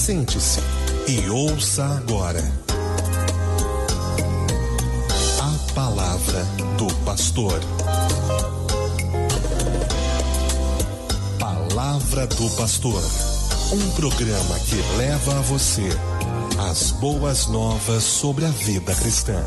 Sente-se e ouça agora a palavra do pastor. Palavra do Pastor, um programa que leva a você as boas novas sobre a vida cristã.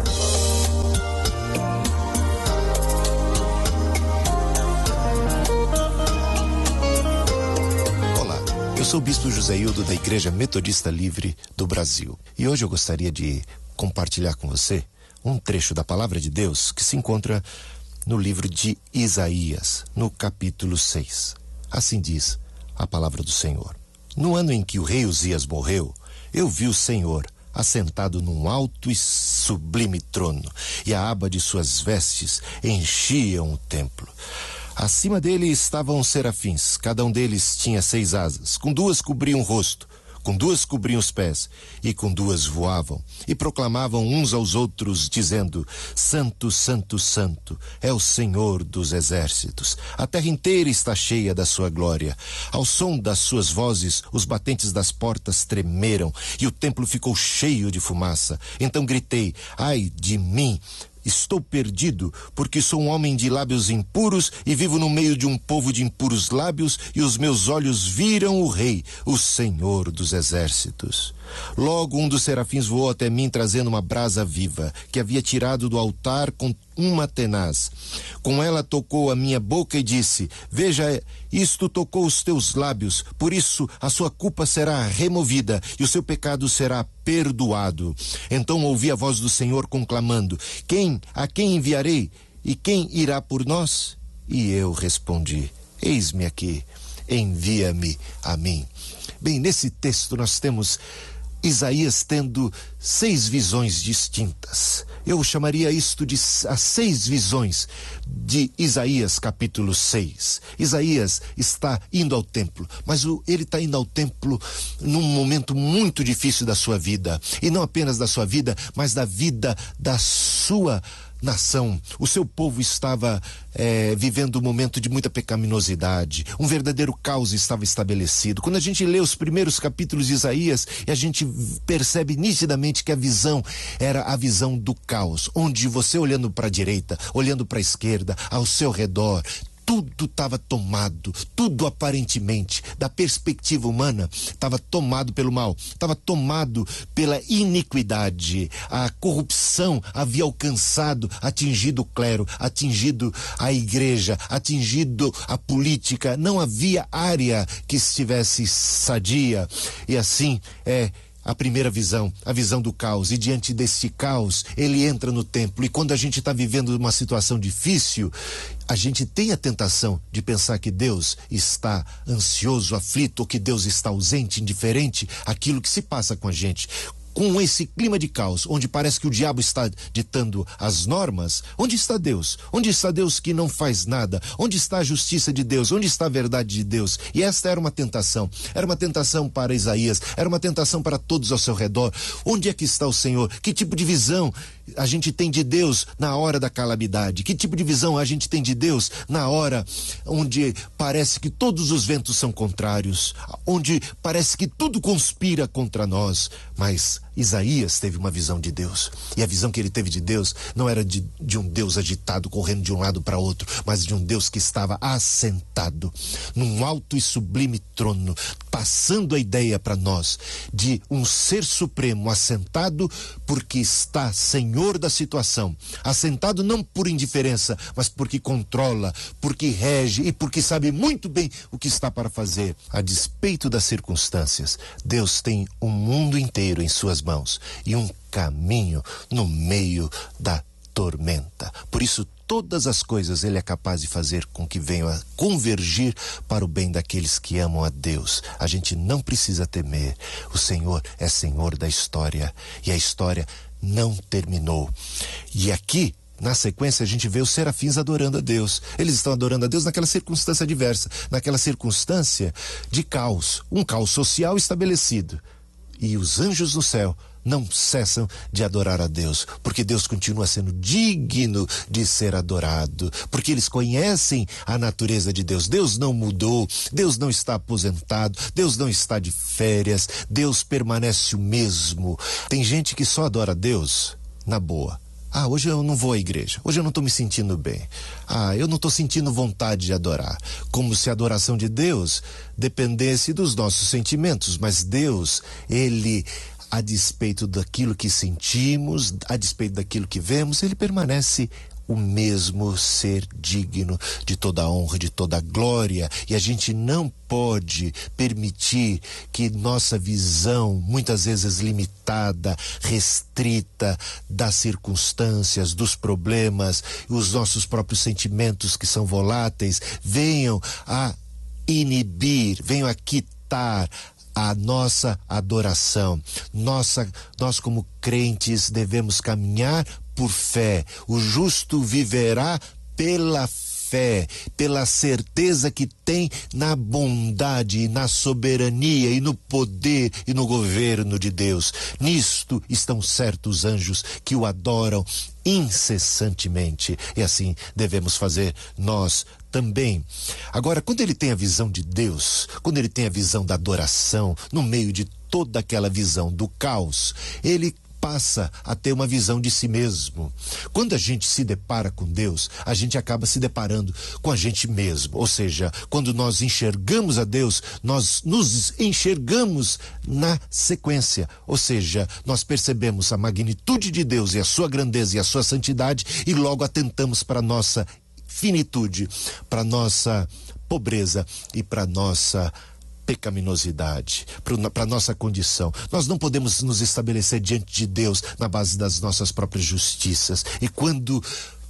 Olá, eu sou o Bispo José Hildo da Igreja Metodista Livre do Brasil e hoje eu gostaria de compartilhar com você um trecho da Palavra de Deus que se encontra no livro de Isaías, no capítulo 6. Assim diz a palavra do Senhor. No ano em que o rei Uzias morreu, eu vi o Senhor assentado num alto e sublime trono, e a aba de suas vestes enchiam o templo. Acima dele estavam serafins, cada um deles tinha 6 asas, com 2 cobriam o rosto, com 2 cobriam os pés, e com 2 voavam, e proclamavam uns aos outros, dizendo: Santo, Santo, Santo, é o Senhor dos exércitos. A terra inteira está cheia da sua glória. Ao som das suas vozes, os batentes das portas tremeram, e o templo ficou cheio de fumaça. Então gritei: ai de mim! Estou perdido, porque sou um homem de lábios impuros e vivo no meio de um povo de impuros lábios, e os meus olhos viram o Rei, o Senhor dos exércitos. Logo um dos serafins voou até mim, trazendo uma brasa viva, que havia tirado do altar com uma tenaz. Com ela tocou a minha boca e disse: veja, isto tocou os teus lábios, por isso a sua culpa será removida e o seu pecado será perdoado. Então ouvi a voz do Senhor conclamando: a quem enviarei? E quem irá por nós? E eu respondi: eis-me aqui, envia-me a mim. Bem, nesse texto nós temos Isaías tendo 6 visões distintas. Eu chamaria isto de as 6 visões de Isaías capítulo 6. Isaías está indo ao templo, mas ele está indo ao templo num momento muito difícil da sua vida. E não apenas da sua vida, mas da vida da sua nação. O seu povo estava vivendo um momento de muita pecaminosidade. Um verdadeiro caos estava estabelecido. Quando a gente lê os primeiros capítulos de Isaías, a gente percebe nitidamente que a visão era a visão do caos, onde você olhando para a direita, olhando para a esquerda, ao seu redor, tudo estava tomado, tudo aparentemente, da perspectiva humana, estava tomado pelo mal, estava tomado pela iniquidade. A corrupção havia atingido o clero, atingido a igreja, atingido a política. Não havia área que estivesse sadia. E assim a primeira visão, a visão do caos. E diante desse caos, ele entra no templo. E quando a gente está vivendo uma situação difícil, a gente tem a tentação de pensar que Deus está ansioso, aflito, ou que Deus está ausente, indiferente àquilo que se passa com a gente. Com esse clima de caos, onde parece que o diabo está ditando as normas, onde está Deus? Onde está Deus que não faz nada? Onde está a justiça de Deus? Onde está a verdade de Deus? E esta era uma tentação para Isaías, era uma tentação para todos ao seu redor. Onde é que está o Senhor? Que tipo de visão a gente tem de Deus na hora da calamidade? Que tipo de visão a gente tem de Deus na hora onde parece que todos os ventos são contrários, onde parece que tudo conspira contra nós? Mas Isaías teve uma visão de Deus, e a visão que ele teve de Deus não era de um Deus agitado, correndo de um lado para outro, mas de um Deus que estava assentado num alto e sublime trono, passando a ideia para nós de um ser supremo assentado porque está Senhor da situação, assentado não por indiferença, mas porque controla, porque rege e porque sabe muito bem o que está para fazer. A despeito das circunstâncias, Deus tem o mundo inteiro em suas mãos e um caminho no meio da tormenta. Por isso, todas as coisas ele é capaz de fazer com que venham a convergir para o bem daqueles que amam a Deus. A gente não precisa temer. O Senhor é Senhor da história, e a história não terminou. E aqui, na sequência, a gente vê os serafins adorando a Deus. Eles estão adorando a Deus naquela circunstância adversa, naquela circunstância de caos, um caos social estabelecido. E os anjos no céu não cessam de adorar a Deus, porque Deus continua sendo digno de ser adorado, porque eles conhecem a natureza de Deus. Deus não mudou, Deus não está aposentado, Deus não está de férias, Deus permanece o mesmo. Tem gente que só adora a Deus na boa. Hoje eu não vou à igreja, hoje eu não estou me sentindo bem, eu não estou sentindo vontade de adorar, como se a adoração de Deus dependesse dos nossos sentimentos. Mas Deus, Ele, a despeito daquilo que sentimos, a despeito daquilo que vemos, Ele permanece o mesmo, ser digno de toda a honra, de toda a glória. E a gente não pode permitir que nossa visão, muitas vezes limitada, restrita das circunstâncias, dos problemas, os nossos próprios sentimentos que são voláteis, venham a inibir, venham a quitar a nossa adoração. Nós como crentes devemos caminhar por fé. O justo viverá pela fé, pela certeza que tem na bondade, na soberania e no poder e no governo de Deus. Nisto estão certos anjos que o adoram incessantemente, e assim devemos fazer nós também. Agora, quando ele tem a visão de Deus, quando ele tem a visão da adoração, no meio de toda aquela visão do caos, ele passa a ter uma visão de si mesmo. Quando a gente se depara com Deus, a gente acaba se deparando com a gente mesmo. Ou seja, quando nós enxergamos a Deus, nós nos enxergamos na sequência. Ou seja, nós percebemos a magnitude de Deus e a sua grandeza e a sua santidade, e logo atentamos para a nossa finitude, para a nossa pobreza e para a nossa pecaminosidade, para a nossa condição. Nós não podemos nos estabelecer diante de Deus na base das nossas próprias justiças. E quando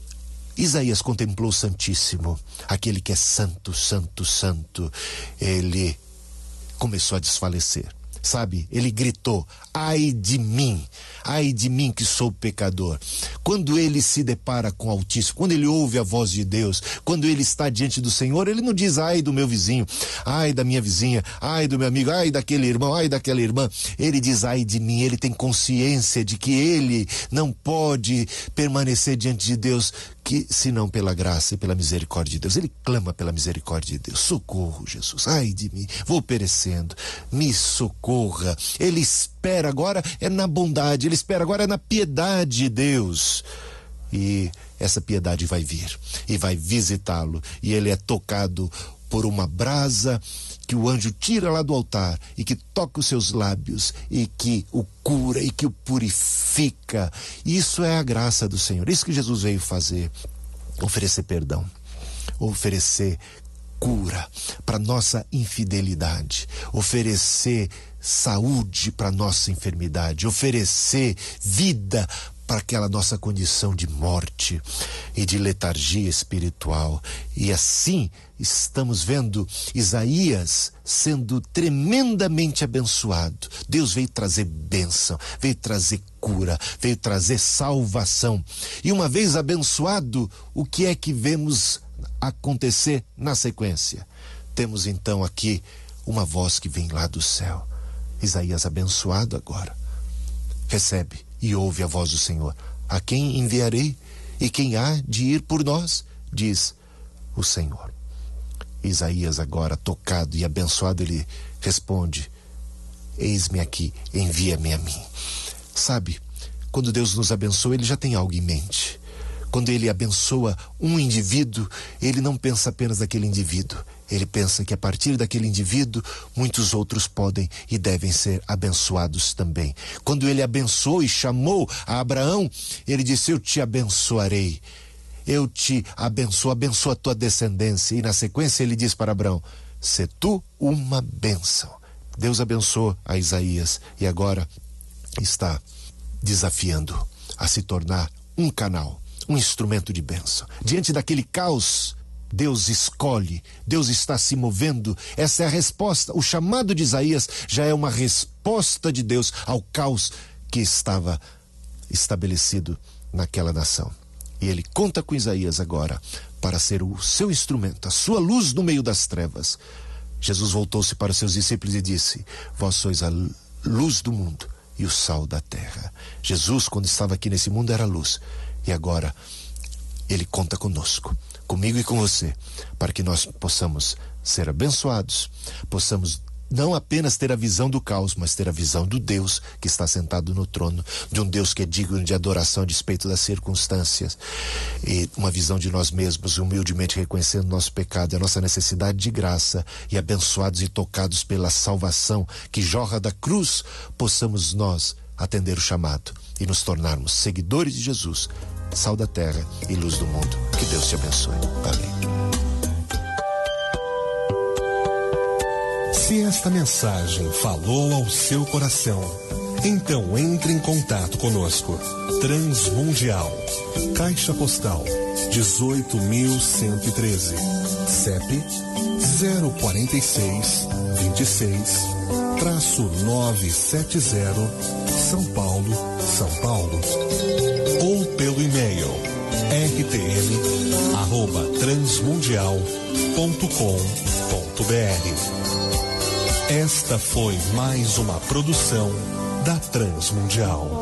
Isaías contemplou o Santíssimo, aquele que é santo, santo, santo, ele começou a desfalecer. Sabe, ele gritou: ai de mim que sou pecador. Quando ele se depara com o Altíssimo, quando ele ouve a voz de Deus, quando ele está diante do Senhor, ele não diz: ai do meu vizinho, ai da minha vizinha, ai do meu amigo, ai daquele irmão, ai daquela irmã. Ele diz: ai de mim. Ele tem consciência de que ele não pode permanecer diante de Deus senão pela graça e pela misericórdia de Deus. Ele clama pela misericórdia de Deus: socorro, Jesus, ai de mim, vou perecendo, me socorra. Ele espera agora na bondade, ele espera agora na piedade de Deus, e essa piedade vai vir e vai visitá-lo, e ele é tocado por uma brasa que o anjo tira lá do altar e que toca os seus lábios e que o cura e que o purifica. Isso é a graça do Senhor. Isso que Jesus veio fazer: oferecer perdão, oferecer cura para nossa infidelidade, oferecer saúde para nossa enfermidade, oferecer vida para aquela nossa condição de morte e de letargia espiritual. E assim estamos vendo Isaías sendo tremendamente abençoado. Deus veio trazer bênção, veio trazer cura, veio trazer salvação. E uma vez abençoado, o que é que vemos acontecer na sequência? Temos então aqui uma voz que vem lá do céu. Isaías abençoado agora recebe e ouve a voz do Senhor: a quem enviarei e quem há de ir por nós? Diz o Senhor. Isaías agora, tocado e abençoado, ele responde: eis-me aqui, envia-me a mim. Sabe, quando Deus nos abençoa, ele já tem algo em mente. Quando ele abençoa um indivíduo, ele não pensa apenas naquele indivíduo. Ele pensa que a partir daquele indivíduo, muitos outros podem e devem ser abençoados também. Quando ele abençoou e chamou a Abraão, ele disse: eu te abençoarei. Eu te abençoo, abençoa a tua descendência. E na sequência ele diz para Abraão: sê tu uma bênção. Deus abençoou a Isaías e agora está desafiando a se tornar um canal, um instrumento de bênção. Diante daquele caos, Deus escolhe, Deus está se movendo. Essa é a resposta. O chamado de Isaías já é uma resposta de Deus ao caos que estava estabelecido naquela nação. E ele conta com Isaías agora para ser o seu instrumento, a sua luz no meio das trevas. Jesus voltou-se para os seus discípulos e disse: vós sois a luz do mundo. e o sal da terra. Jesus, quando estava aqui nesse mundo, era luz. E agora, Ele conta conosco, comigo e com você, para que nós possamos ser abençoados, possamos não apenas ter a visão do caos, mas ter a visão do Deus que está sentado no trono, de um Deus que é digno de adoração a despeito das circunstâncias, e uma visão de nós mesmos, humildemente reconhecendo nosso pecado, a nossa necessidade de graça, e abençoados e tocados pela salvação que jorra da cruz, possamos nós atender o chamado e nos tornarmos seguidores de Jesus, sal da terra e luz do mundo. Que Deus te abençoe. Amém. Se esta mensagem falou ao seu coração, então entre em contato conosco. Transmundial, Caixa Postal 18.113, CEP 04626-970, São Paulo, São Paulo. Ou pelo e-mail rtm@transmundial.com.br. Esta foi mais uma produção da Transmundial.